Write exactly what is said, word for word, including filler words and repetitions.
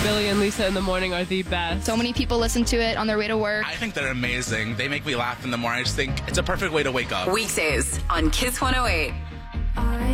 Billy and Lisa in the morning are the best. So many people listen to it on their way to work. I think they're amazing. They make me laugh in the morning. I just think it's a perfect way to wake up. Weekdays on Kiss one oh eight.